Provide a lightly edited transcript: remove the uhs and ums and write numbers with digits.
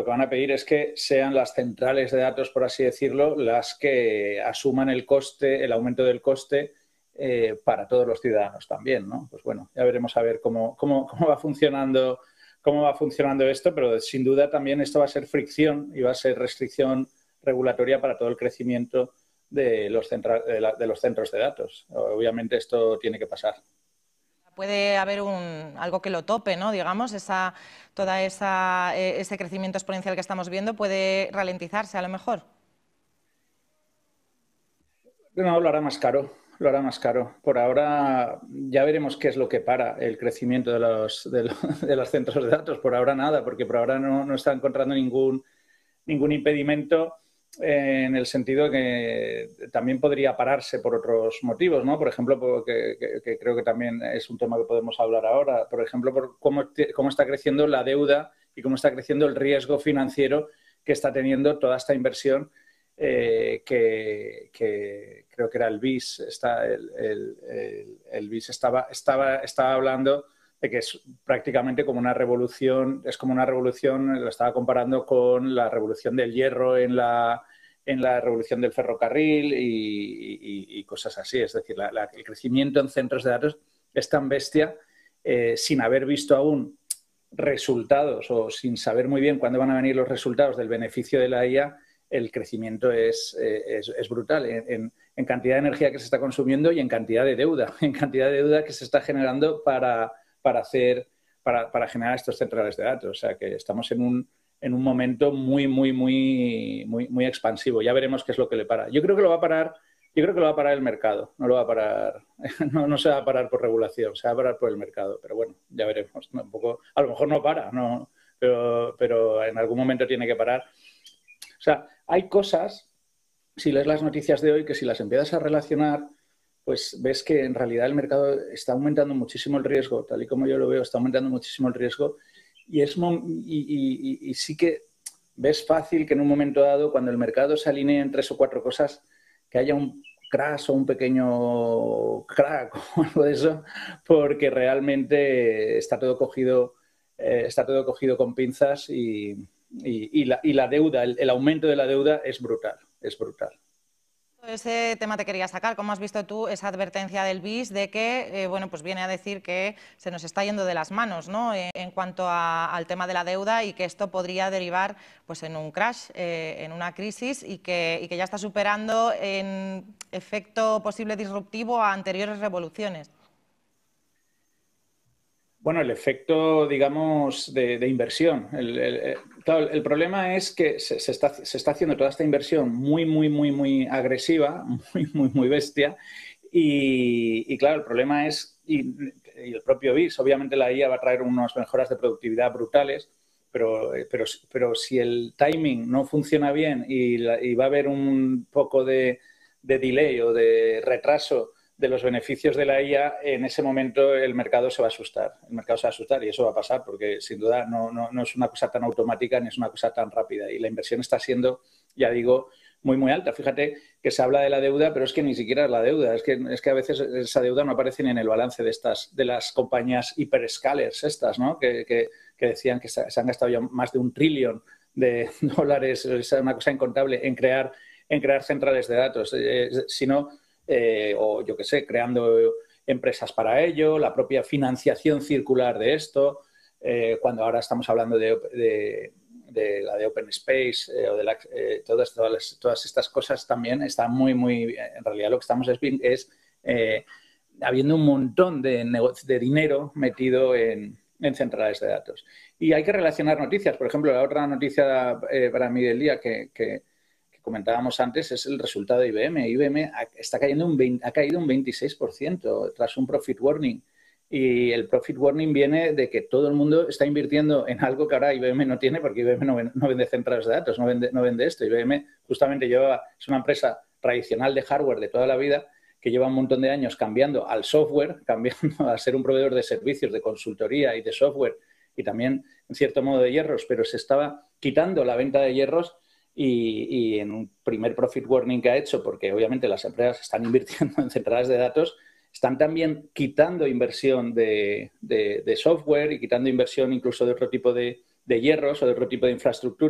que van a pedir es que sean las centrales de datos, por así decirlo, las que asuman el coste, el aumento del coste para todos los ciudadanos también, ¿no? Pues bueno, ya veremos a ver cómo va funcionando esto, pero sin duda también esto va a ser fricción y va a ser restricción regulatoria para todo el crecimiento de los centros de datos. Obviamente esto tiene que pasar. Puede haber algo que lo tope, ¿no? Digamos, ese crecimiento exponencial que estamos viendo puede ralentizarse a lo mejor. No, lo hará más caro, lo hará más caro. Por ahora ya veremos qué es lo que para el crecimiento de los centros de datos. Por ahora nada, porque por ahora no está encontrando ningún impedimento en el sentido que también podría pararse por otros motivos, ¿no? Por ejemplo, que creo que también es un tema que podemos hablar ahora, por ejemplo, por cómo está creciendo la deuda y cómo está creciendo el riesgo financiero que está teniendo toda esta inversión que creo que era el BIS, el BIS estaba hablando de que es prácticamente como una revolución, lo estaba comparando con la revolución del hierro en la revolución del ferrocarril y cosas así. Es decir, el crecimiento en centros de datos es tan bestia sin haber visto aún resultados o sin saber muy bien cuándo van a venir los resultados del beneficio de la IA. El crecimiento es brutal en cantidad de energía que se está consumiendo y en cantidad de deuda que se está generando para generar estos centrales de datos. O sea que estamos en un momento muy expansivo. Ya veremos qué es lo que le para. Yo creo que lo va a parar el mercado, no lo va a parar, no se va a parar por regulación, se va a parar por el mercado. Pero bueno, ya veremos. Un poco, a lo mejor no para, no, pero en algún momento tiene que parar. O sea, hay cosas, si lees las noticias de hoy, que si las empiezas a relacionar, pues ves que en realidad el mercado está aumentando muchísimo el riesgo, tal y como yo lo veo, está aumentando muchísimo el riesgo y sí que ves fácil que en un momento dado, cuando el mercado se alinee en 3 o 4 cosas, que haya un crash o un pequeño crack o algo de eso, porque realmente está todo cogido con pinzas y la deuda, el aumento de la deuda es brutal, es brutal. Ese tema te quería sacar. ¿Cómo has visto tú esa advertencia del BIS de que, pues viene a decir que se nos está yendo de las manos, ¿no? En cuanto al tema de la deuda y que esto podría derivar pues, en un crash, en una crisis y que ya está superando en efecto posible disruptivo a anteriores revoluciones? Bueno, el efecto, digamos, de inversión. Claro, el problema es que se está haciendo toda esta inversión muy agresiva, muy bestia. Y claro, el problema es, y el propio BIS, obviamente la IA va a traer unas mejoras de productividad brutales, pero si el timing no funciona bien y va a haber un poco de delay o de retraso de los beneficios de la IA, en ese momento el mercado se va a asustar. El mercado se va a asustar y eso va a pasar porque sin duda no es una cosa tan automática ni es una cosa tan rápida. Y la inversión está siendo, ya digo, muy alta. Fíjate que se habla de la deuda, pero es que ni siquiera es la deuda. Es que a veces esa deuda no aparece ni en el balance de las compañías hiperscalers estas, ¿no? Que decían que se han gastado ya más de $1 trillón de dólares, es una cosa incontable, en crear centrales de datos. Sino o yo qué sé, creando empresas para ello, la propia financiación circular de esto, cuando ahora estamos hablando de la de Open Space o de todas estas cosas también están en realidad lo que estamos es habiendo un montón de dinero metido en centrales de datos. Y hay que relacionar noticias. Por ejemplo, la otra noticia para mí del día que comentábamos antes es el resultado de IBM. IBM ha caído un 26% tras un profit warning. Y el profit warning viene de que todo el mundo está invirtiendo en algo que ahora IBM no tiene, porque IBM no vende centrales de datos, no vende esto. IBM justamente es una empresa tradicional de hardware de toda la vida que lleva un montón de años cambiando al software, cambiando a ser un proveedor de servicios, de consultoría y de software y también, en cierto modo, de hierros, pero se estaba quitando la venta de hierros y en un primer profit warning que ha hecho, porque obviamente las empresas están invirtiendo en centrales de datos, están también quitando inversión de software y quitando inversión incluso de otro tipo de hierros o de otro tipo de infraestructura